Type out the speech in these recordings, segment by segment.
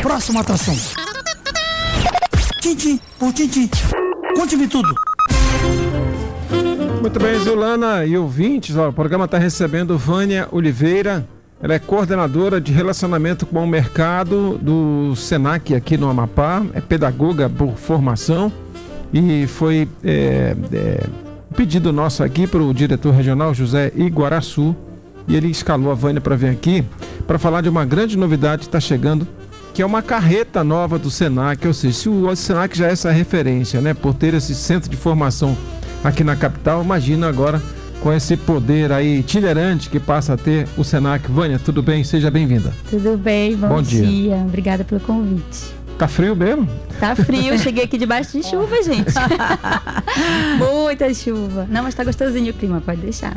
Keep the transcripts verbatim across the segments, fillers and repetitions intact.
Próxima atração. Tintim por tintim. Conte-me tudo. Muito bem, Zulana e ouvintes, ó, o programa está recebendo Vânia Oliveira. Ela é coordenadora de relacionamento com o mercado do Senac aqui no Amapá, é pedagoga por formação e foi é, é, um pedido nosso aqui para o diretor regional José Iguaraçu, e ele escalou a Vânia para vir aqui para falar de uma grande novidade que está chegando, que é uma carreta nova do Senac. Ou seja, se o Senac já é essa referência, né, por ter esse centro de formação aqui na capital, imagina agora com esse poder aí itinerante que passa a ter o Senac. Vânia, tudo bem? Seja bem-vinda. Tudo bem, bom, bom dia. dia. Obrigada pelo convite. Tá frio mesmo? Tá frio, cheguei aqui debaixo de chuva, gente. Muita chuva. Não, mas tá gostosinho o clima, pode deixar.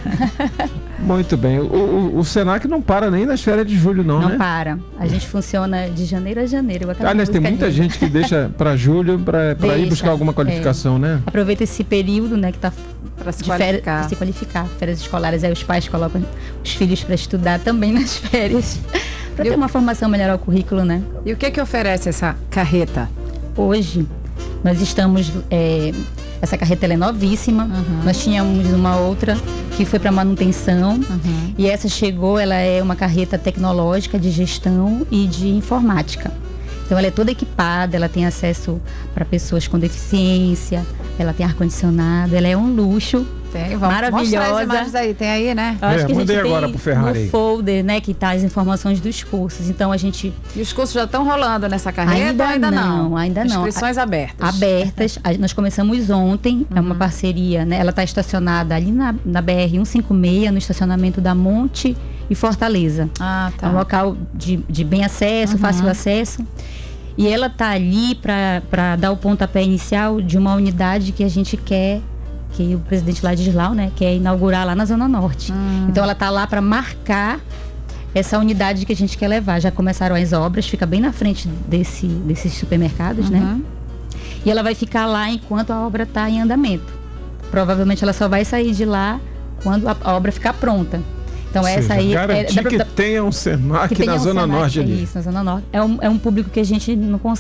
Muito bem. O, o, o Senac não para nem nas férias de julho, não, não né? Não para. A gente funciona de janeiro a janeiro. Aliás, tem muita gente que deixa para julho para ir buscar alguma qualificação, é. né? Aproveita esse período, né, que tá para se, férias, se qualificar. Férias escolares, aí os pais colocam os filhos para estudar também nas férias. Para ter uma formação melhor ao currículo, né? E o que que oferece essa carreta? Hoje, nós estamos... É, essa carreta ela é novíssima. Uhum. Nós tínhamos uma outra que foi para manutenção. Uhum. E essa chegou, ela é uma carreta tecnológica de gestão e de informática. Então, ela é toda equipada, ela tem acesso para pessoas com deficiência, ela tem ar-condicionado, ela é um luxo. Tem, vamos maravilhosa. Mostrar as imagens aí, tem aí, né? Eu acho é, que a gente agora tem pro Ferrari. no folder, né, que tá as informações dos cursos. Então a gente... E os cursos já estão rolando nessa carreta ainda, ou ainda não? não? Ainda não. Inscrições abertas. Abertas. A, nós começamos ontem, uhum. é uma parceria, né? Ela está estacionada ali na, na B R cento e cinquenta e seis, no estacionamento da Monte e Fortaleza. Ah, tá. É um local de, de bem acesso, uhum. fácil acesso. E ela tá ali para dar o pontapé inicial de uma unidade que a gente quer, que o presidente Ladislau, né, quer inaugurar lá na Zona Norte. Hum. Então ela tá lá para marcar essa unidade que a gente quer levar. Já começaram as obras, fica bem na frente desse, desses supermercados, uhum. né? E ela vai ficar lá enquanto a obra tá em andamento. Provavelmente ela só vai sair de lá quando a, a obra ficar pronta. Então Ou essa seja, aí garantir é, é, que tenha um Senac na um Zona Senac, Norte ali. É isso, na Zona Norte. É um, é um público que a gente não consegue